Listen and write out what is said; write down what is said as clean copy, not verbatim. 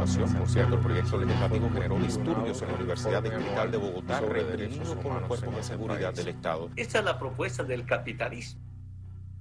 aprobación. Por cierto, el proyecto legislativo generó disturbios en la Universidad Distrital de Bogotá, reprimido por los cuerpos de seguridad del Estado. Esta es la propuesta del capitalismo.